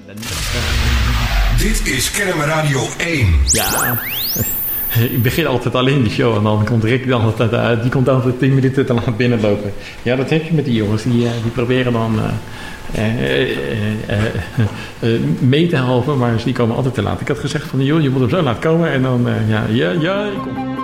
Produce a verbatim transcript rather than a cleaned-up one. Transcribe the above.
Dit is Kennemer Radio één. Ja, ik begin altijd alleen de show en dan komt Rick dan altijd uit. Die komt altijd tien minuten te laat binnenlopen. Ja, dat heb je met die jongens. Die, die proberen dan uh, uh, uh, uh, uh, mee te helpen, maar die komen altijd te laat. Ik had gezegd van, joh, je moet hem zo laat komen en dan, uh, ja, ja, ja, ik kom.